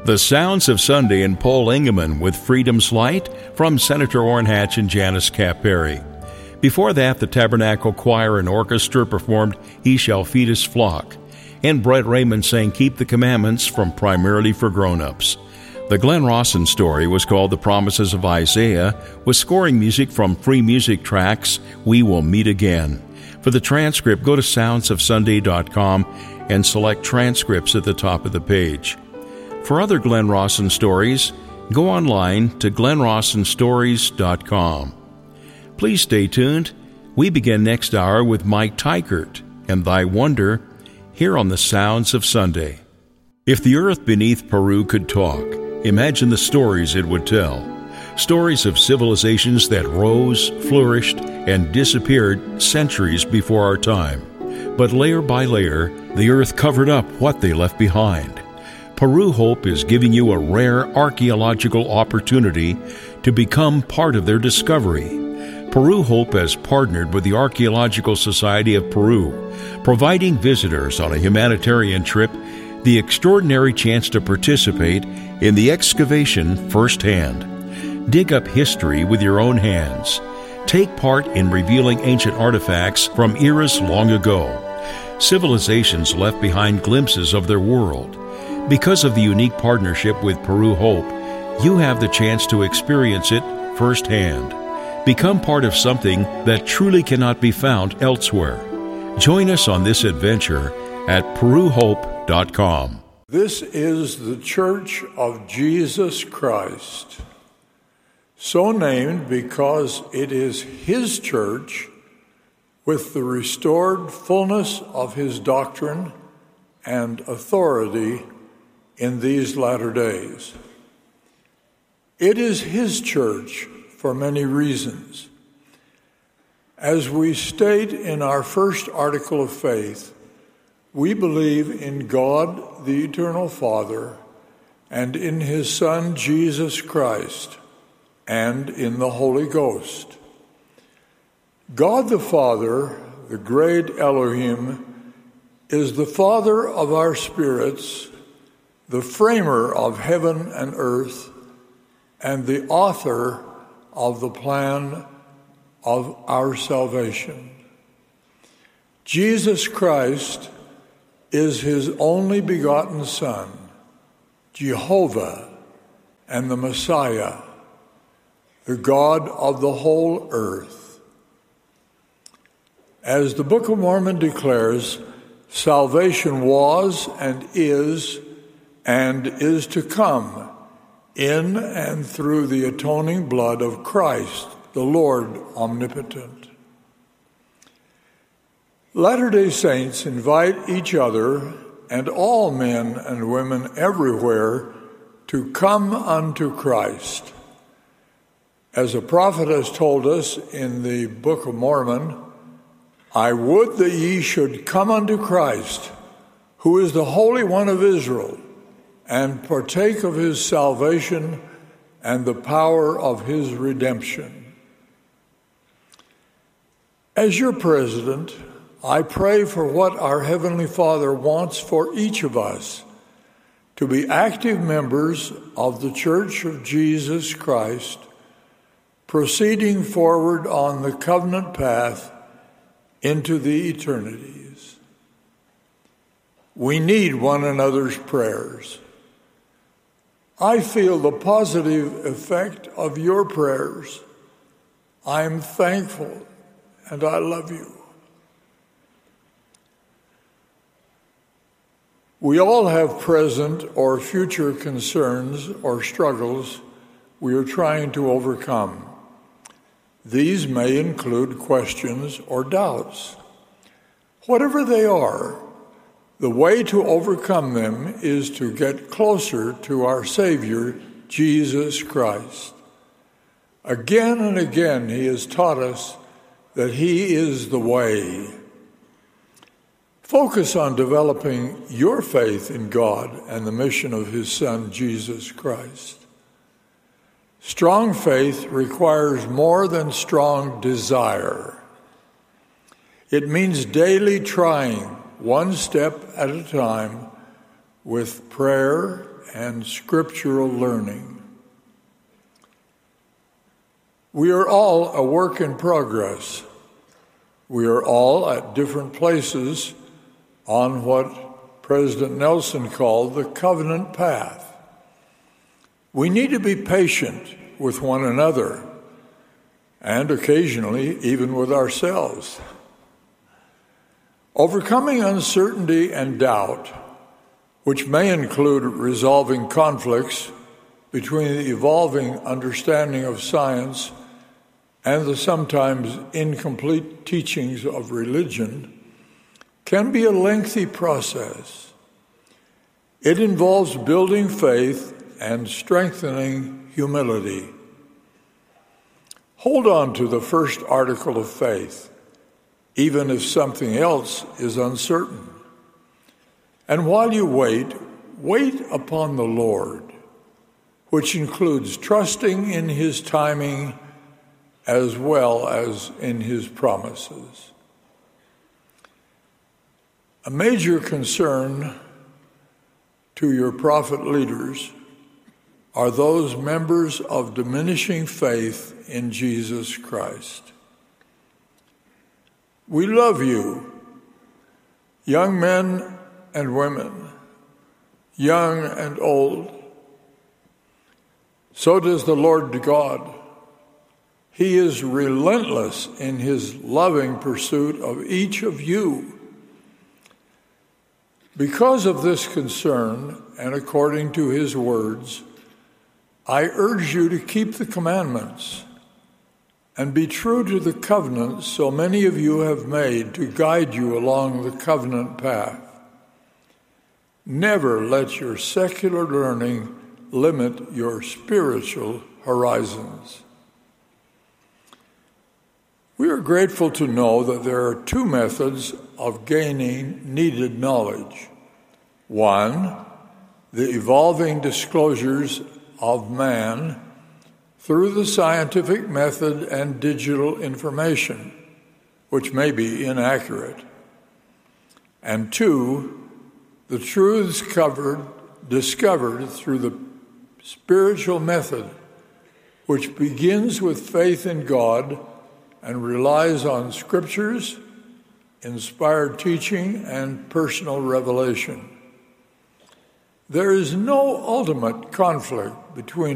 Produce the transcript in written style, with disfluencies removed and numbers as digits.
The Sounds of Sunday and Paul Engemann with Freedom's Light from Senator Orrin Hatch and Janice Cap-Perry. Before that, the Tabernacle Choir and Orchestra performed He Shall Feed His Flock, and Brett Raymond sang Keep the Commandments from Primarily for Grown-Ups. The Glenn Rawson story was called The Promises of Isaiah, with scoring music from Free Music Tracks, We Will Meet Again. For the transcript, go to soundsofsunday.com and select transcripts at the top of the page. For other Glenn Rawson stories, go online to glennrawsonstories.com. Please stay tuned. We begin next hour with Mike Tykert and Thy Wonder here on the Sounds of Sunday. If the earth beneath Peru could talk, imagine the stories it would tell. Stories of civilizations that rose, flourished, and disappeared centuries before our time. But layer by layer, the earth covered up what they left behind. Peru Hope is giving you a rare archaeological opportunity to become part of their discovery. Peru Hope has partnered with the Archaeological Society of Peru, providing visitors on a humanitarian trip the extraordinary chance to participate in the excavation firsthand. Dig up history with your own hands. Take part in revealing ancient artifacts from eras long ago. Civilizations left behind glimpses of their world. Because of the unique partnership with Peru Hope, you have the chance to experience it firsthand. Become part of something that truly cannot be found elsewhere. Join us on this adventure at peruhope.com. This is the Church of Jesus Christ, so named because it is His church with the restored fullness of His doctrine and authority in these latter days. It is His church for many reasons. As we state in our first article of faith, we believe in God, the Eternal Father, and in His Son, Jesus Christ, and in the Holy Ghost. God the Father, the great Elohim, is the Father of our spirits, the framer of heaven and earth, and the author of the plan of our salvation. Jesus Christ is His only begotten Son, Jehovah and the Messiah, the God of the whole earth. As the Book of Mormon declares, salvation was and is to come in and through the atoning blood of Christ, the Lord omnipotent. Latter-day Saints invite each other and all men and women everywhere to come unto Christ. As a prophet has told us in the Book of Mormon, I would that ye should come unto Christ, who is the Holy One of Israel, and partake of His salvation and the power of His redemption. As your president, I pray for what our Heavenly Father wants for each of us, to be active members of the Church of Jesus Christ, proceeding forward on the covenant path into the eternities. We need one another's prayers. I feel the positive effect of your prayers. I am thankful and I love you. We all have present or future concerns or struggles we are trying to overcome. These may include questions or doubts. Whatever they are, the way to overcome them is to get closer to our Savior, Jesus Christ. Again and again, He has taught us that He is the way. Focus on developing your faith in God and the mission of His Son, Jesus Christ. Strong faith requires more than strong desire. It means daily trying, one step at a time, with prayer and scriptural learning. We are all a work in progress. We are all at different places on what President Nelson called the covenant path. We need to be patient with one another and occasionally even with ourselves. Overcoming uncertainty and doubt, which may include resolving conflicts between the evolving understanding of science and the sometimes incomplete teachings of religion, can be a lengthy process. It involves building faith and strengthening humility. Hold on to the first article of faith, even if something else is uncertain. And while you wait, wait upon the Lord, which includes trusting in His timing as well as in His promises. A major concern to your prophet leaders are those members of diminishing faith in Jesus Christ. We love you, young men and women, young and old. So does the Lord God. He is relentless in His loving pursuit of each of you. Because of this concern, and according to His words, I urge you to keep the commandments and be true to the covenant so many of you have made to guide you along the covenant path. Never let your secular learning limit your spiritual horizons. We are grateful to know that there are two methods of gaining needed knowledge. One, the evolving disclosures of man through the scientific method and digital information, which may be inaccurate. And two, the truths discovered through the spiritual method, which begins with faith in God and relies on scriptures, inspired teaching, and personal revelation. There is no ultimate conflict between